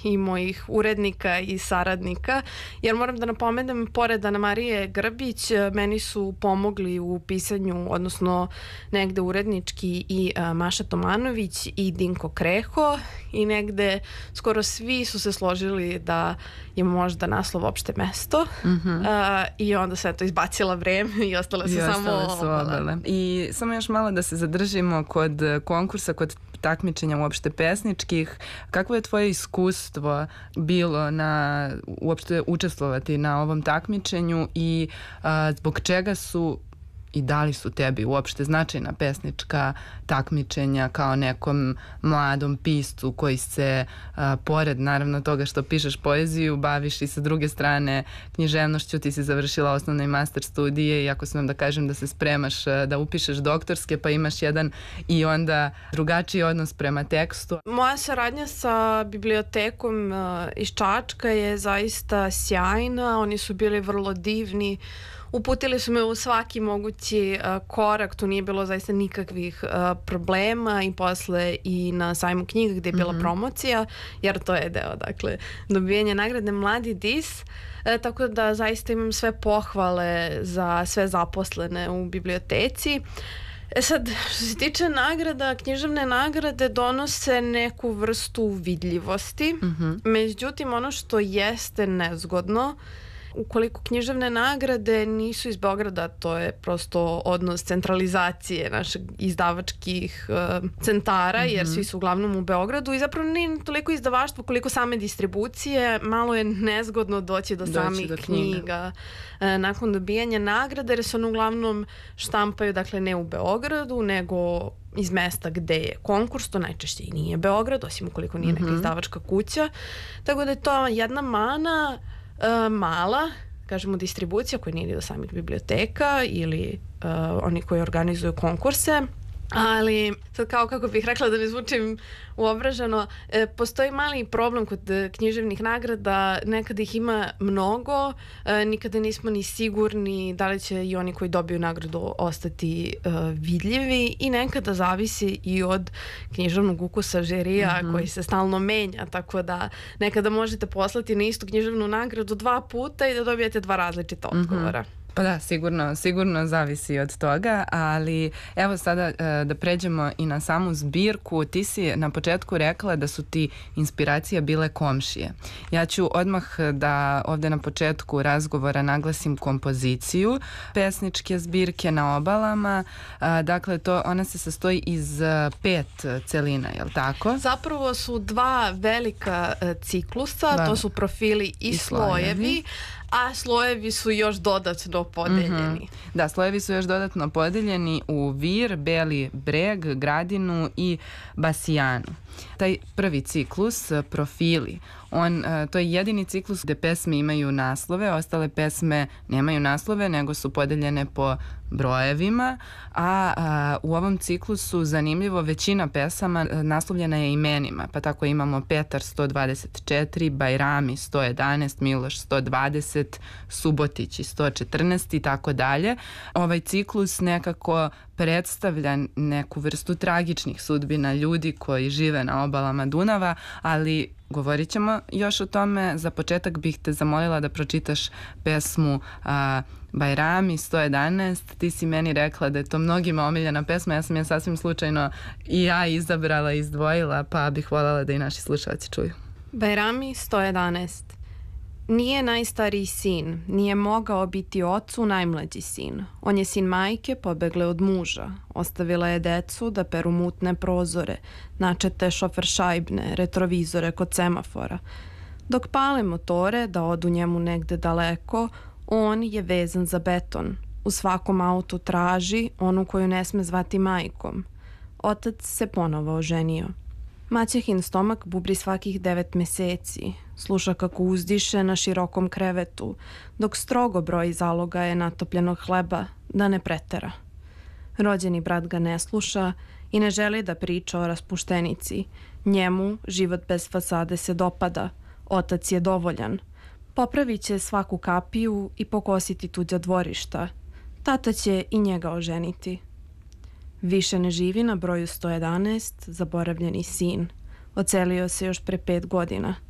i mojih urednika i saradnika, jer moram da napomenem, pored Ana Marije Grbić, meni su pomogli u pisanju, odnosno negde urednički i Maša Tomanović i Dinko Kreho, i negde skoro svi su se složili da je možda naslov Opšte mesto. I onda se to izbacila vreme i ostale su samo obale. I samo još malo da se zadržimo kod konkursa, kod takmičenja uopšte pesničkih. Kakvo je tvoje iskustvo bilo uopšte učestvovati na ovom takmičenju i zbog čega su i da li su tebi uopšte značajna pesnička takmičenja kao nekom mladom piscu koji se pored naravno toga što pišeš poeziju baviš i sa druge strane književnošću? Ti si završila osnovne i master studije i ako smem da kažem da se spremaš da upišeš doktorske, pa imaš jedan i onda drugačiji odnos prema tekstu. Moja saradnja sa bibliotekom iz Čačka je zaista sjajna, oni su bili vrlo divni. Uputili su me u svaki mogući korak, tu nije bilo zaista nikakvih problema, i posle i na sajmu knjiga gde je bila promocija, jer to je deo, dakle, dobijanja nagrade Mladi dis, tako da zaista imam sve pohvale za sve zaposlene u biblioteci. Sad, što se tiče nagrada, književne nagrade donose neku vrstu vidljivosti, međutim ono što jeste nezgodno, ukoliko književne nagrade nisu iz Beograda, to je prosto odnos centralizacije naših izdavačkih centara, jer svi su uglavnom u Beogradu, i zapravo nije toliko izdavaštvo koliko same distribucije. Malo je nezgodno doći do samih knjiga nakon dobijanja nagrade, jer se one uglavnom štampaju, dakle, ne u Beogradu, nego iz mesta gde je konkurs. To najčešće i nije Beograd, osim ukoliko nije neka izdavačka kuća. Tako da je to jedna mana, mala, kažemo, distribucija koja nije ide do samih biblioteka ili oni koji organizuju konkurse. Ali sad, kao kako bih rekla da ne zvučim uobraženo, postoji mali problem kod književnih nagrada, nekada ih ima mnogo, nikada nismo ni sigurni da li će i oni koji dobiju nagradu ostati vidljivi, i nekada zavisi i od književnog ukusa žirija koji se stalno menja, tako da nekada možete poslati na istu književnu nagradu 2 puta i da dobijete 2 različita odgovora. Pa da, sigurno zavisi od toga, ali evo sada da pređemo i na samu zbirku. Ti si na početku rekla da su ti inspiracija bile komšije. Ja ću odmah da ovde na početku razgovora naglasim kompoziciju pesničke zbirke Na obalama. Dakle, ona se sastoji iz 5 celina, je li tako? Zapravo su 2 velika ciklusa, to su Profili i Slojevi, a slojevi su još dodatno podeljeni. Da, slojevi su još dodatno podeljeni u Vir, Beli breg, Gradinu i Basijanu. Taj prvi ciklus, Profili, to je jedini ciklus gde pesme imaju naslove, ostale pesme nemaju naslove, nego su podeljene po brojevima, a u ovom ciklusu zanimljivo većina pesama naslovljena je imenima, pa tako imamo Petar 124, Bajrami 111, Miloš 120, Subotići 114 i tako dalje. Ovaj ciklus nekako predstavlja neku vrstu tragičnih sudbina ljudi koji žive na obalama Dunava, ali govorit ćemo još o tome. Za početak bih te zamolila da pročitaš pesmu Bajrami 111. Ti si meni rekla da je to mnogima omiljena pesma, ja sam je sasvim slučajno i ja izabrala i izdvojila, pa bih voljela da i naši slušalci čuju. Bajrami 111. Nije najstariji sin, nije mogao biti ocu najmlađi sin. On je sin majke, pobegle od muža. Ostavila je decu da peru mutne prozore, načete šoferšajbne, retrovizore kod semafora. Dok pale motore da odu njemu negde daleko, on je vezan za beton. U svakom autu traži onu koju ne sme zvati majkom. Otac se ponovo oženio. Maćehin stomak bubri svakih 9 meseci. Sluša kako uzdiše na širokom krevetu, dok strogo broji zalogaje natopljenog hleba, da ne pretera. Rođeni brat ga ne sluša i ne želi da priča o raspuštenici. Njemu život bez fasade se dopada. Otac je dovoljan. Popravit će svaku kapiju i pokositi tuđa dvorišta. Tata će i njega oženiti. Više ne živi na broju 111, zaboravljeni sin. Ocelio se još pre 5 godina.